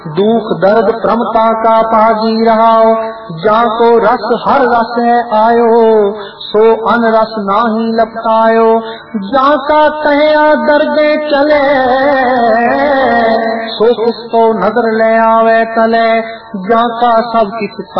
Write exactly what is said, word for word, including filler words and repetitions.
दुख दर्द प्रमता का पाजी रहाओ, जाको रस हर रस है आयो, सो अन रस नाही लपटायो। जाका कहे दर्दे चले, सो किसको नजर ले आवे तले, जाका सब किस